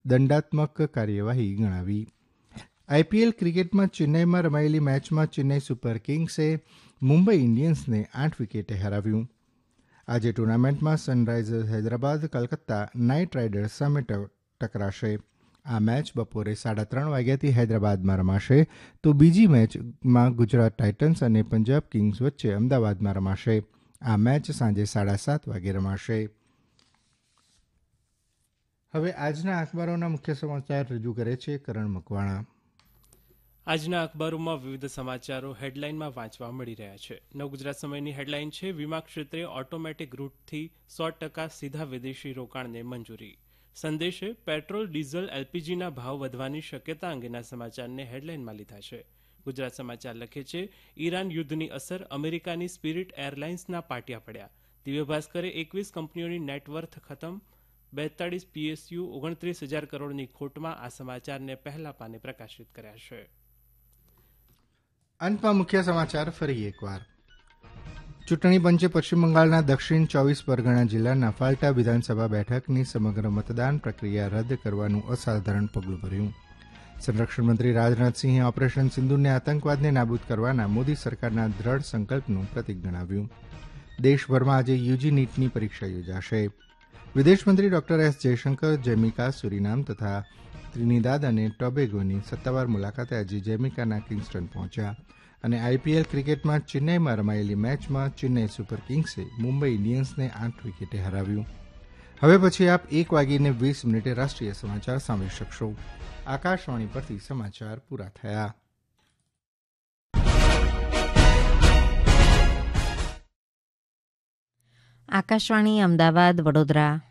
દંડાત્મક કાર્યવાહી ગણાવી. આઈપીએલ ક્રિકેટમાં ચેન્નઈમાં રમાયેલી મેચમાં ચેન્નઈ સુપર કિંગ્સે મુંબઈ ઇન્ડિયન્સને 8 વિકેટે હરાવ્યું. આજે ટુર્નામેન્ટમાં Sunrisers Hyderabad Calcutta night riders સામે ટકરાશે. આ મેચ બપોરે 3:30 વાગ્યાથી હૈદરાબાદમાં રમાશે, તો બીજી મેચમાં ગુજરાત ટાઇટન્સ અને પંજાબ કિંગ્સ વચ્ચે અમદાવાદમાં રમાશે. આ મેચ સાંજે 7:30 વાગે રમાશે. હવે આજના અખબારોના મુખ્ય સમાચાર રજૂ કરે છે કરણ મકવાણા. આજના અખબારોમાં વિવિધ સમાચારો હેડલાઇનમાં વાંચવા મળી રહ્યા છે. નવગુજરાત સમયની હેડલાઇન છે, વીમા ક્ષેત્રે ઓટોમેટિક રૂટથી 100% સીધા વિદેશી રોકાણને મંજૂરી. સંદેશે પેટ્રોલ, ડીઝલ, એલપીજીના ભાવ વધવાની શક્યતા અંગેના સમાચારને હેડલાઇનમાં લીધા છે. ગુજરાત સમાચાર લખે છે, ઈરાન યુદ્ધની અસર, અમેરિકાની સ્પિરિટ એરલાઇન્સના પાટિયા પડ્યા. દિવ્ય ભાસ્કરે 21 કંપનીઓની નેટવર્થ ખતમ, 42 પીએસયુ 29,000 કરોડની ખોટમાં. આ સમાચારને પહેલા પાને પ્રકાશિત કર્યા છે. અંતમાં મુખ્ય સમાચાર ફરી એકવાર. ચૂંટણી પંચે પશ્ચિમ બંગાળના દક્ષિણ 24 પરગણા જિલ્લાના ફાલ્ટા વિધાનસભા બેઠકની સમગ્ર મતદાન પ્રક્રિયા રદ કરવાનું અસાધારણ પગલું ભર્યું. સંરક્ષણ મંત્રી રાજનાથસિંહે ઓપરેશન સિંદૂરને આતંકવાદને નાબૂદ કરવાના મોદી સરકારના દ્રઢ સંકલ્પનું પ્રતીક ગણાવ્યું. દેશભરમાં આજે યુજી નીટની પરીક્ષા યોજાશે. વિદેશમંત્રી ડોક્ટર એસ જયશંકર જૈમિકા, સુરીનામ તથા ત્રિનિદાદ અને ટોબેગોની સત્તાવાર મુલાકાતે આજે જૈમિકાના કિંગસ્ટન પહોંચ્યા. અને આઈપીએલ ક્રિકેટમાં ચેન્નઈમાં રમાયેલી મેચમાં ચેન્નઈ સુપર કિંગ્સે મુંબઈ ઇન્ડિયન્સને 8 વિકેટે હરાવ્યું. હવે પછી આપ 1:20 રાષ્ટ્રીય સમાચાર સાંભળી શકશો. આકાશવાણી પરથી સમાચાર પૂરા થયા. આકાશવાણી અમદાવાદ, વડોદરા.